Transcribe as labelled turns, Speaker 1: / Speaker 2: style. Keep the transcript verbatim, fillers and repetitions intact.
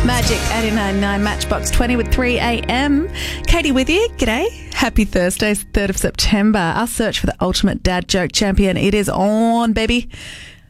Speaker 1: Magic eighty-nine point nine Matchbox twenty with three a m. Katie with you. G'day. Happy Thursday, third of September. Our search for the ultimate dad joke champion. It is on, baby.